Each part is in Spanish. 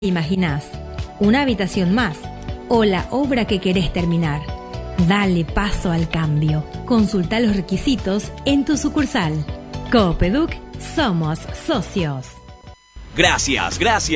imaginás, una habitación más o la obra que querés terminar. Dale paso al cambio. Consulta los requisitos en tu sucursal. Coopeduc, somos socios. Gracias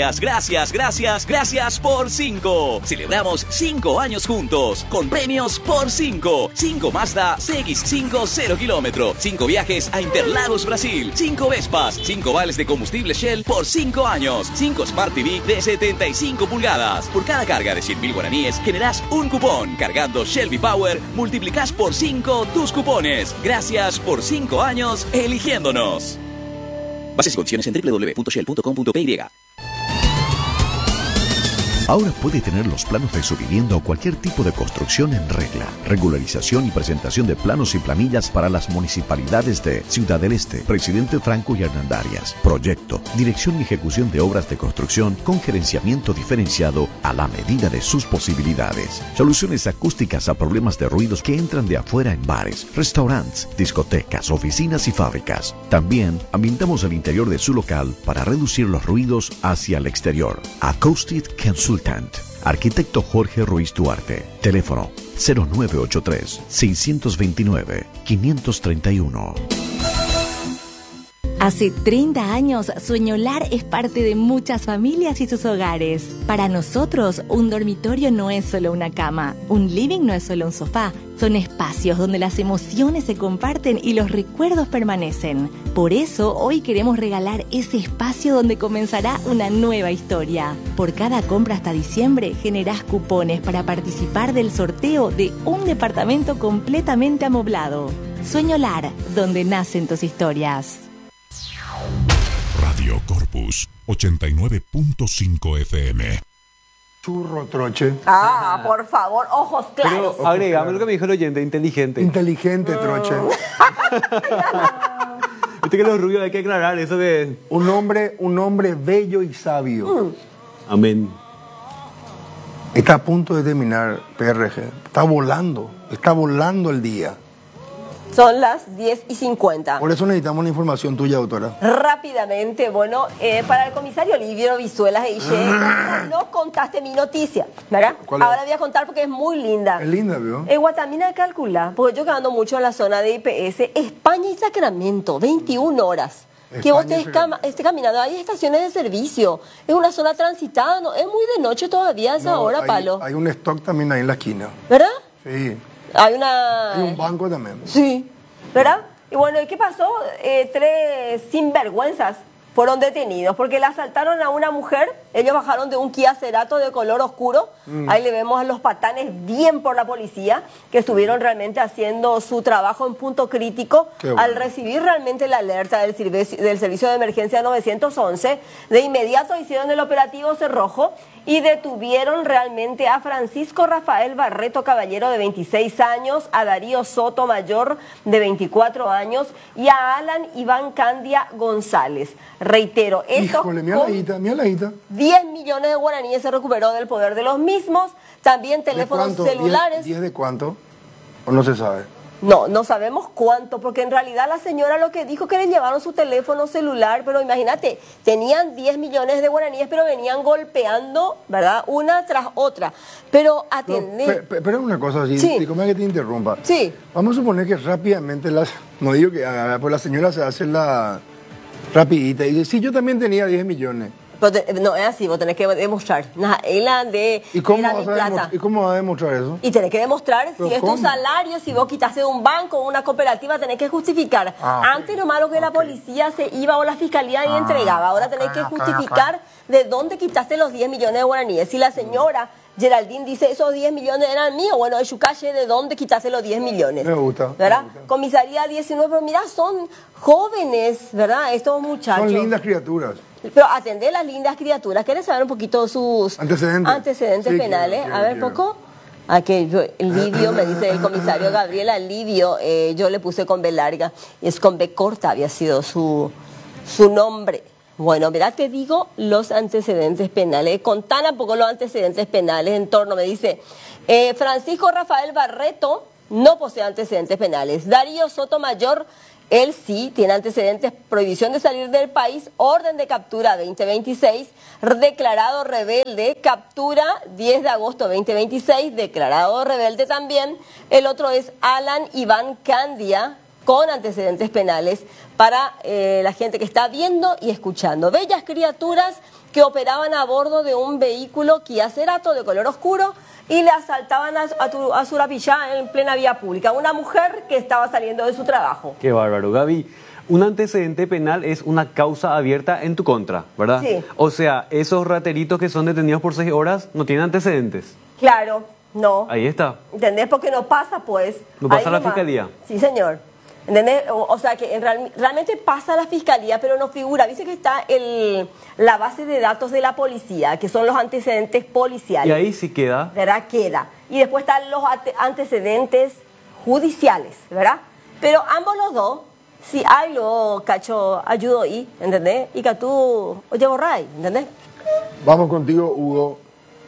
por 5. Celebramos 5 años juntos, con premios por 5. 5 Mazda CX-5 0 kilómetro, 5 viajes a Interlagos, Brasil, 5 Vespas, 5 vales de combustible Shell por 5 años, 5 Smart TV de 75 pulgadas. Por cada carga de 100.000 guaraníes, generás un cupón. Cargando Shell V-Power, multiplicás por 5 tus cupones. Gracias por 5 años eligiéndonos. Bases y condiciones en www.shell.com.py. Ahora puede tener los planos de su vivienda o cualquier tipo de construcción en regla. Regularización y presentación de planos y planillas para las municipalidades de Ciudad del Este, Presidente Franco y Hernandarias. Proyecto, dirección y ejecución de obras de construcción con gerenciamiento diferenciado a la medida de sus posibilidades. Soluciones acústicas a problemas de ruidos que entran de afuera en bares, restaurantes, discotecas, oficinas y fábricas. También ambientamos el interior de su local para reducir los ruidos hacia el exterior. Acoustic Consultant. Arquitecto Jorge Ruiz Duarte. Teléfono 0983-629-531. Hace 30 años, Sueñolar es parte de muchas familias y sus hogares. Para nosotros, un dormitorio no es solo una cama, un living no es solo un sofá. Son espacios donde las emociones se comparten y los recuerdos permanecen. Por eso, hoy queremos regalar ese espacio donde comenzará una nueva historia. Por cada compra hasta diciembre, generás cupones para participar del sorteo de un departamento completamente amoblado. Sueñolar, donde nacen tus historias. Radio Corpus 89.5 FM. Churro troche. Por favor, ojos claros. Pero agregame lo que me dijo el oyente, inteligente. Inteligente troche. Viste que los rubios hay que aclarar eso de... Un hombre bello y sabio. Amén. Está a punto de terminar PRG. Está volando el día. Son las 10:50. Por eso necesitamos la información tuya, doctora. Rápidamente, bueno, para el comisario Livio Vizuelas no contaste mi noticia, ¿verdad? Ahora voy a contar porque es muy linda. Es linda, ¿vio? Guatamina calcula, porque yo que ando mucho en la zona de IPS, España y Sacramento, 21 horas. Que vos estés caminando, hay estaciones de servicio, es una zona transitada, no, es muy de noche todavía a esa hora, Palo. Hay un stock también ahí en la esquina. ¿Verdad? Sí. Hay un banco también. Sí, ¿verdad? Y bueno, ¿y qué pasó? 3 sinvergüenzas fueron detenidos porque le asaltaron a una mujer. Ellos bajaron de un Kia Cerato de color oscuro. Ahí le vemos a los patanes bien por la policía, que estuvieron realmente haciendo su trabajo en punto crítico. Bueno. Al recibir realmente la alerta del servicio de emergencia 911, de inmediato hicieron el operativo Cerrojo y detuvieron realmente a Francisco Rafael Barreto Caballero, de 26 años, a Darío Soto Mayor, de 24 años, y a Alan Iván Candia González. Reitero, esto... Híjole, mira la hijita. 10 millones de guaraníes se recuperó del poder de los mismos. También teléfonos celulares. ¿10 de cuánto? ¿O no se sabe? No sabemos cuánto, porque en realidad la señora lo que dijo que le llevaron su teléfono celular, pero imagínate, tenían 10 millones de guaraníes, pero venían golpeando, ¿verdad? Una tras otra. Pero atender... Pero una cosa así, sí. Disculpa que te interrumpa. Sí. Vamos a suponer que rápidamente, no digo que pues la señora se hace la rapidita y dice, sí, yo también tenía 10 millones. Pero no es así, vos tenés que demostrar. ¿Y cómo va a demostrar eso? Y tenés que demostrar si es tu salario, si vos quitaste de un banco o una cooperativa, tenés que justificar. Antes nomás lo que la policía se iba o la fiscalía y entregaba. Ahora tenés que justificar de dónde quitaste los 10 millones de guaraníes. Si la señora Geraldine dice, esos 10 millones eran míos, bueno, en su calle, ¿de dónde quitaste los 10 millones? Me gusta. ¿Verdad? Me gusta. Comisaría 19, pero mira, son jóvenes, ¿verdad? Estos muchachos. Son lindas criaturas. Pero atender las lindas criaturas. ¿Quieres saber un poquito sus antecedentes sí, penales? Quiero. A ver, poco. Livio, me dice el comisario Gabriel, al Livio, yo le puse con B larga, y es con B corta, había sido su nombre. Bueno, verá, te digo los antecedentes penales. Contan a poco los antecedentes penales en torno, me dice, Francisco Rafael Barreto no posee antecedentes penales. Darío Sotomayor Él sí tiene antecedentes, prohibición de salir del país, orden de captura 2026, declarado rebelde, captura 10 de agosto 2026, declarado rebelde también. El otro es Alan Iván Candia, con antecedentes penales, para la gente que está viendo y escuchando. Bellas criaturas que operaban a bordo de un vehículo Kia Cerato de color oscuro y le asaltaban a Surapillá en plena vía pública. Una mujer que estaba saliendo de su trabajo. Qué bárbaro, Gaby. Un antecedente penal es una causa abierta en tu contra, ¿verdad? Sí. O sea, esos rateritos que son detenidos por 6 horas no tienen antecedentes. Claro, no. Ahí está. ¿Entendés? Porque no pasa, pues. No pasa Ahí la nomás. fiscalía. Sí, señor. ¿Entendés? O sea, que realmente pasa la fiscalía, pero no figura. Viste que está la base de datos de la policía, que son los antecedentes policiales. Y ahí sí queda. ¿Verdad? Queda. Y después están los antecedentes judiciales, ¿verdad? Pero ambos los dos, si hay lo cacho ayudo ahí, ¿entendés? Y que tú oye borray, ¿entendés? Vamos contigo, Hugo.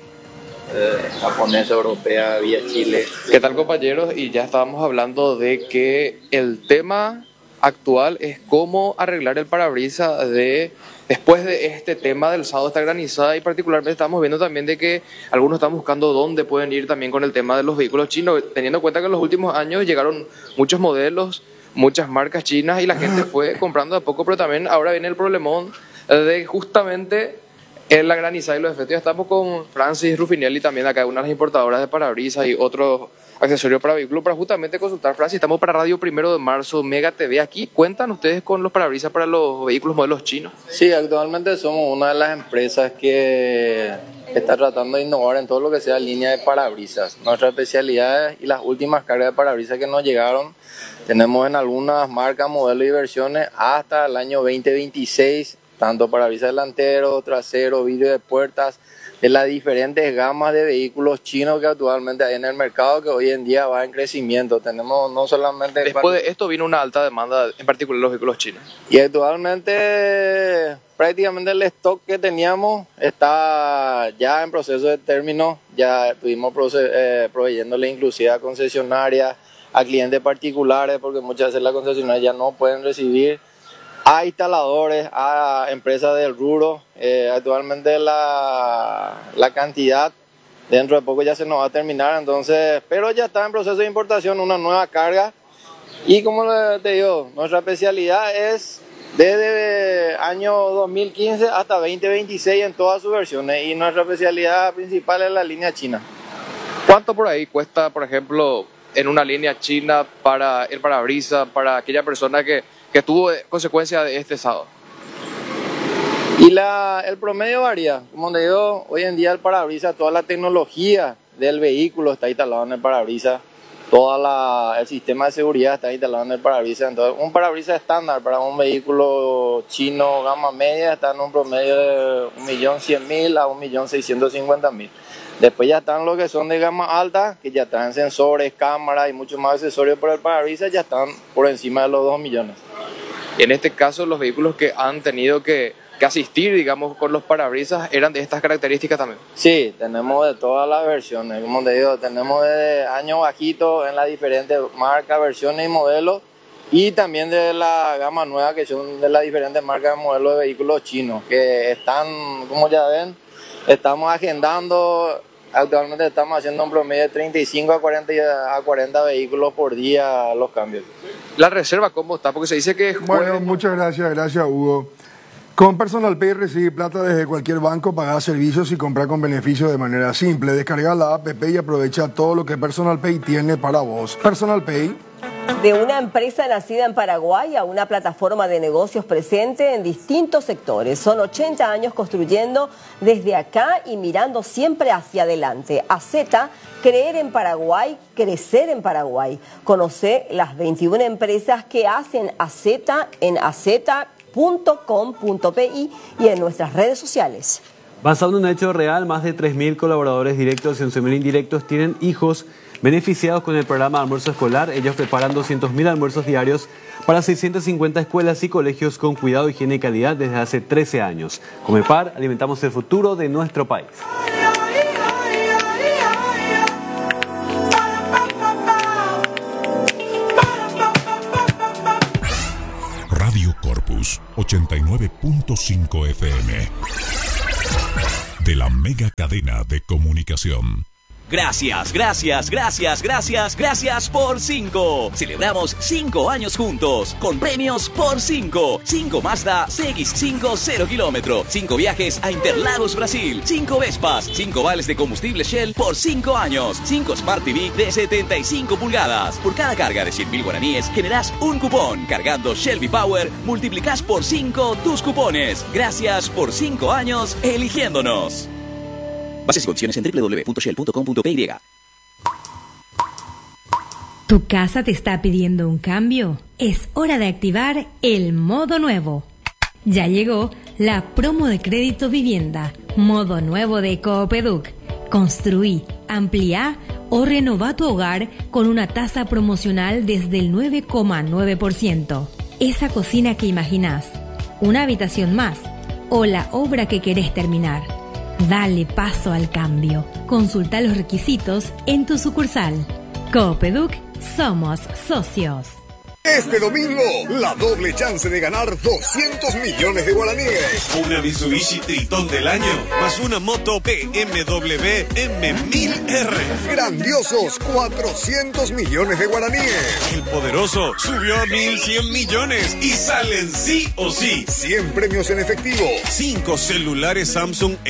Japonesa, europea, vía Chile. ¿Qué tal, compañeros? Y ya estábamos hablando de que el tema actual es cómo arreglar el parabrisas después de este tema del sábado, esta granizada, y particularmente estamos viendo también de que algunos están buscando dónde pueden ir también con el tema de los vehículos chinos, teniendo en cuenta que en los últimos años llegaron muchos modelos, muchas marcas chinas y la gente fue comprando de a poco, pero también ahora viene el problemón de justamente en la granizada y los efectos. Ya estamos con Francis Ruffinelli también acá, una de las importadoras de parabrisas y otros accesorios para vehículos, para justamente consultar. Francis, estamos para Radio 1 de Marzo, Mega TV aquí. ¿Cuentan ustedes con los parabrisas para los vehículos modelos chinos? Sí, actualmente somos una de las empresas que está tratando de innovar en todo lo que sea línea de parabrisas. Nuestras especialidades y las últimas cargas de parabrisas que nos llegaron, tenemos en algunas marcas, modelos y versiones hasta el año 2026, tanto parabrisas delantero, trasero, vidrio de puertas, de las diferentes gamas de vehículos chinos que actualmente hay en el mercado, que hoy en día va en crecimiento. Tenemos no solamente... Después de esto vino una alta demanda, en particular los vehículos chinos. Y actualmente prácticamente el stock que teníamos está ya en proceso de término. Ya estuvimos proveyéndole inclusive a concesionarias, a clientes particulares, porque muchas veces las concesionarias ya no pueden recibir, a instaladores, a empresas del rubro. Actualmente la cantidad dentro de poco ya se nos va a terminar, entonces, pero ya está en proceso de importación una nueva carga. Y como te digo, nuestra especialidad es desde año 2015 hasta 2026 en todas sus versiones, y nuestra especialidad principal es la línea china. ¿Cuánto por ahí cuesta, por ejemplo, en una línea china para el parabrisas, para aquella persona que tuvo consecuencia de este sábado? Y el promedio varía. Como te digo, hoy en día el parabrisas, toda la tecnología del vehículo está instalado en el parabrisas, el sistema de seguridad está instalado en el parabrisas. Entonces, un parabrisas estándar para un vehículo chino gama media está en un promedio de 1.100.000 a 1.650.000. Después ya están los que son de gama alta, que ya traen sensores, cámaras y muchos más accesorios por el parabrisas, ya están por encima de los 2 millones. Y en este caso, los vehículos que han tenido que asistir, digamos, con los parabrisas, ¿eran de estas características también? Sí, tenemos de todas las versiones. Como te digo, tenemos de años bajitos en las diferentes marcas, versiones y modelos, y también de la gama nueva, que son de las diferentes marcas y modelos de vehículos chinos, que están, como ya ven, estamos agendando. Actualmente estamos haciendo un promedio de 35 a 40 vehículos por día los cambios. ¿La reserva cómo está? Porque se dice que... Bueno, muchas gracias Hugo. Con Personal Pay recibí plata desde cualquier banco, pagar servicios y comprar con beneficios de manera simple. Descarga la app y aprovecha todo lo que Personal Pay tiene para vos. Personal Pay. De una empresa nacida en Paraguay a una plataforma de negocios presente en distintos sectores. Son 80 años construyendo desde acá y mirando siempre hacia adelante. AZ, creer en Paraguay, crecer en Paraguay. Conoce las 21 empresas que hacen AZ en az.com.pi y en nuestras redes sociales. Basado en un hecho real, más de 3.000 colaboradores directos y 11.000 indirectos tienen hijos beneficiados con el programa de almuerzo escolar. Ellos preparan 200.000 almuerzos diarios para 650 escuelas y colegios con cuidado, higiene y calidad desde hace 13 años. Comepar, alimentamos el futuro de nuestro país. Opus 89.5 FM. De la mega cadena de comunicación. Gracias por 5. Celebramos 5 años juntos con premios por 5. 5 Mazda CX5 0 kilómetro. 5 viajes a Interlagos, Brasil. 5 Vespas. 5 vales de combustible Shell por 5 años. 5 Smart TV de 75 pulgadas. Por cada carga de 100.000 guaraníes generás un cupón. Cargando Shell V-Power, multiplicás por 5 tus cupones. Gracias por 5 años eligiéndonos. Bases y condiciones en www.shell.com.py. ¿Tu casa te está pidiendo un cambio? Es hora de activar el modo nuevo. Ya llegó la promo de crédito vivienda, modo nuevo de Coopeduc. Construí, ampliá o renová tu hogar con una tasa promocional desde el 9,9%. Esa cocina que imaginás, una habitación más o la obra que querés terminar. Dale paso al cambio. Consulta los requisitos en tu sucursal. Coopeduc, somos socios. Este domingo, la doble chance de ganar 200 millones de guaraníes. Una Mitsubishi Tritón del año, más una moto BMW M1000R. Grandiosos 400 millones de guaraníes. El poderoso subió a 1.100 millones y salen sí o sí. 100 premios en efectivo. 5 celulares Samsung